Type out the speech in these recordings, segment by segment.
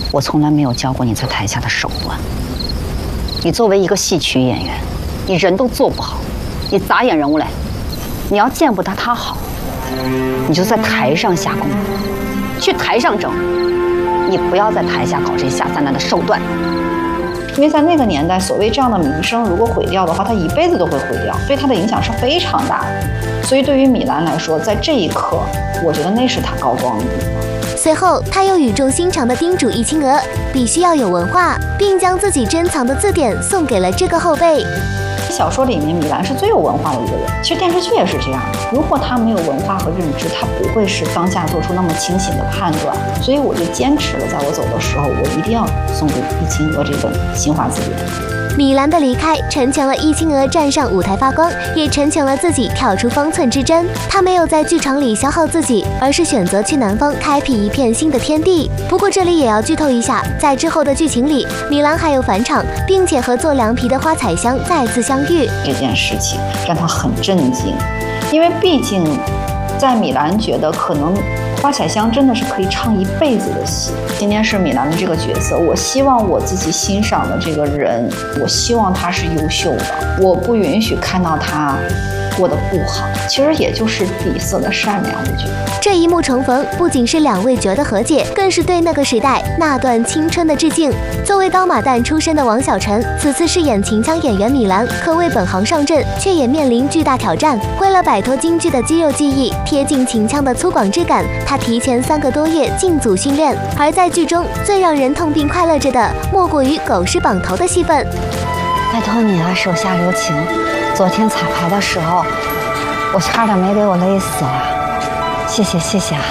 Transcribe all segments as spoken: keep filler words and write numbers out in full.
我从来没有教过你在台下的手段。你作为一个戏曲演员，你人都做不好，你咋演人物嘞？你要见不得他好，你就在台上下功夫，去台上整。你不要在台下搞这下三滥的手段。因为在那个年代，所谓这样的名声如果毁掉的话，他一辈子都会毁掉，对他的影响是非常大的。所以对于米兰来说，在这一刻，我觉得那是他高光的地方。 随后，他又语重心长地叮嘱易清娥，必须要有文化，并将自己珍藏的字典送给了这个后辈。 小说里面，米兰是最有文化的一个人。其实电视剧也是这样的，如果他没有文化和认知，他不会是当下做出那么清醒的判断。所以我就坚持了，在我走的时候，我一定要送给易清娥这本新华字典。 米兰的离开，陈强了易清娥站上舞台发光，也陈强了自己跳出方寸之争。她没有在剧场里消耗自己，而是选择去南方开辟一片新的天地。不过这里也要剧透一下，在之后的剧情里，米兰还有返场，并且和做凉皮的花彩香再次相遇。 这件事情让她很震惊，因为毕竟在米兰觉得可能花彩香真的是可以唱一辈子的戏。今天是米兰的这个角色，我希望我自己欣赏的这个人，我希望他是优秀的，我不允许看到他过得不好。其实也就是底色的善良，我觉得这一幕重逢不仅是两位角的和解，更是对那个时代那段青春的致敬。作为刀马旦出身的王晓晨，此次饰演秦腔演员米兰，可谓本行上阵，却也面临巨大挑战。为了摆脱京剧的肌肉记忆，贴近秦腔的粗犷质感，他提前三个多月进组训练。而在剧中最让人痛并快乐着的，莫过于狗是绑头的戏份。 拜托你了，手下留情。昨天彩排的时候，我差点没给我勒死了，谢谢谢谢啊！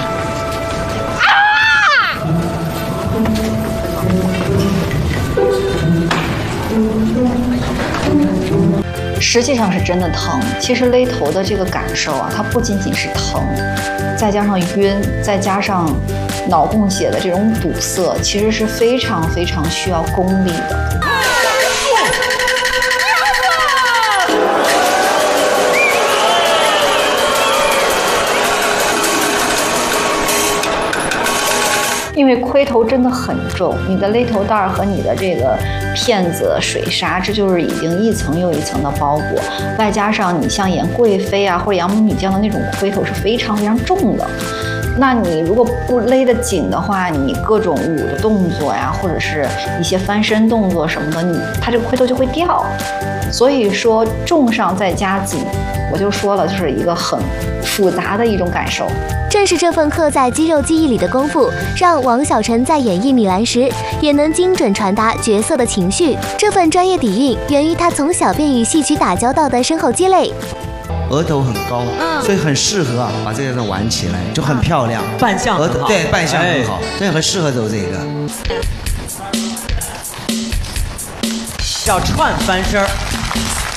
实际上是真的疼。其实勒头的这个感受啊，它不仅仅是疼，再加上晕，再加上脑供血的这种堵塞，其实是非常非常需要功力的。因为盔头真的很重，你的勒头带和你的这个片子、水纱，这就是已经一层又一层的包裹，外加上你像演贵妃啊或者杨门女将的那种盔头是非常非常重的。那你如果不勒得紧的话，你各种舞的动作呀，或者是一些翻身动作什么的，你它这个盔头就会掉。所以说重上再加紧，我就说了，就是一个很复杂的一种感受。 正是这份刻在肌肉记忆里的功夫，让王晓晨在演绎米兰时，也能精准传达角色的情绪。这份专业底蕴源于他从小便与戏曲打交道的深厚积累。 额头很高，嗯、所以很适合啊，把这个人玩起来，就很漂亮， 扮相很好， 对，扮相很好，所以很适合走这个。 叫串翻身儿。